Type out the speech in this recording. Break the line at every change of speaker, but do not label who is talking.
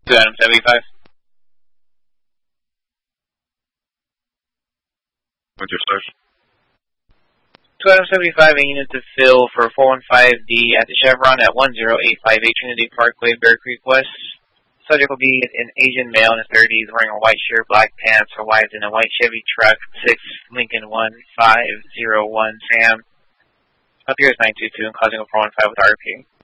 2 Adam 75.
What's your search?
2 Adam 75, a unit to fill for 415D at the Chevron at 10858 Trinity Parkway, Bear Creek West. Subject will be an Asian male in his 30s wearing a white shirt, black pants, arrived in a white Chevy truck, 6 Lincoln 1501 Sam. Appears 922 and causing a 415 with RP.